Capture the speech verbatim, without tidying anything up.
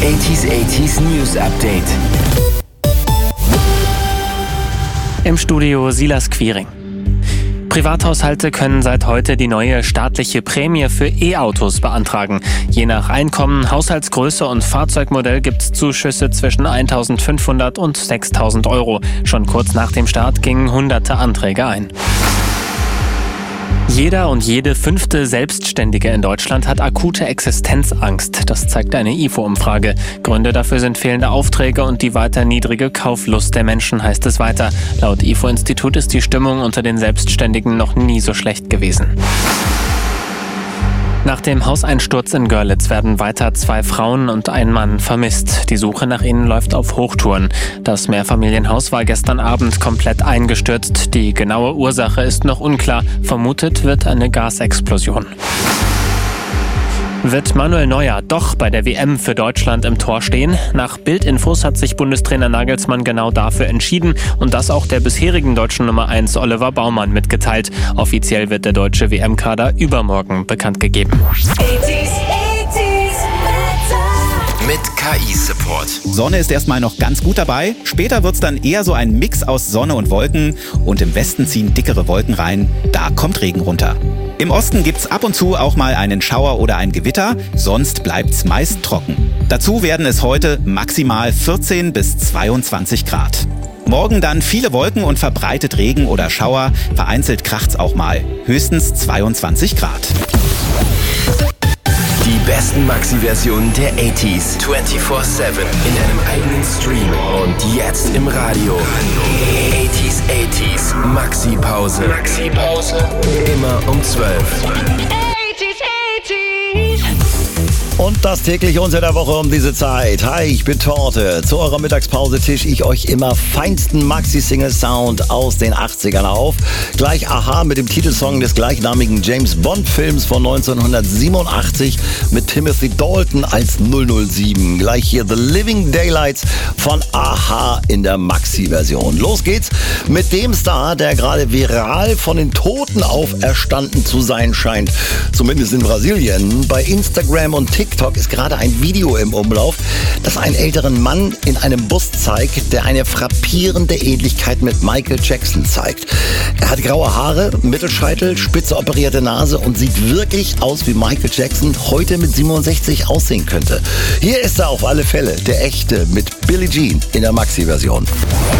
achtziger achtziger News Update. Im Studio Silas Quiring. Privathaushalte können seit heute die neue staatliche Prämie für E-Autos beantragen. Je nach Einkommen, Haushaltsgröße und Fahrzeugmodell gibt es Zuschüsse zwischen eintausendfünfhundert und sechstausend Euro. Schon kurz nach dem Start gingen hunderte Anträge ein. Jeder und jede fünfte Selbstständige in Deutschland hat akute Existenzangst. Das zeigt eine I F O-Umfrage. Gründe dafür sind fehlende Aufträge und die weiter niedrige Kauflust der Menschen, heißt es weiter. Laut I F O-Institut ist die Stimmung unter den Selbstständigen noch nie so schlecht gewesen. Nach dem Hauseinsturz in Görlitz werden weiter zwei Frauen und ein Mann vermisst. Die Suche nach ihnen läuft auf Hochtouren. Das Mehrfamilienhaus war gestern Abend komplett eingestürzt. Die genaue Ursache ist noch unklar. Vermutet wird eine Gasexplosion. Wird Manuel Neuer doch bei der W M für Deutschland im Tor stehen? Nach Bild-Infos hat sich Bundestrainer Nagelsmann genau dafür entschieden und das auch der bisherigen deutschen Nummer eins Oliver Baumann mitgeteilt. Offiziell wird der deutsche W M-Kader übermorgen bekannt gegeben. Mit K I-Support. Sonne ist erstmal noch ganz gut dabei. Später wird's dann eher so ein Mix aus Sonne und Wolken. Und im Westen ziehen dickere Wolken rein. Da kommt Regen runter. Im Osten gibt's ab und zu auch mal einen Schauer oder ein Gewitter. Sonst bleibt's meist trocken. Dazu werden es heute maximal vierzehn bis zweiundzwanzig Grad. Morgen dann viele Wolken und verbreitet Regen oder Schauer. Vereinzelt kracht's auch mal. Höchstens zweiundzwanzig Grad. Die besten Maxi-Versionen der achtziger vierundzwanzig sieben in einem eigenen Stream und jetzt im Radio. achtziger achtziger Maxi-Pause. Maxi-Pause. Immer um zwölf. Und das täglich unter der Woche um diese Zeit. Hi, ich bin Torte. Zu eurer Mittagspause tisch ich euch immer feinsten Maxi-Single-Sound aus den achtzigern auf. Gleich Aha mit dem Titelsong des gleichnamigen James-Bond-Films von neunzehnhundertsiebenundachtzig mit Timothy Dalton als null null sieben. Gleich hier The Living Daylights von Aha in der Maxi-Version. Los geht's mit dem Star, der gerade viral von den Toten auferstanden zu sein scheint. Zumindest in Brasilien. Bei Instagram und TikTok TikTok ist gerade ein Video im Umlauf, das einen älteren Mann in einem Bus zeigt, der eine frappierende Ähnlichkeit mit Michael Jackson zeigt. Er hat graue Haare, Mittelscheitel, spitze operierte Nase und sieht wirklich aus, wie Michael Jackson heute mit siebenundsechzig aussehen könnte. Hier ist er auf alle Fälle, der echte, mit Billie Jean in der Maxi-Version.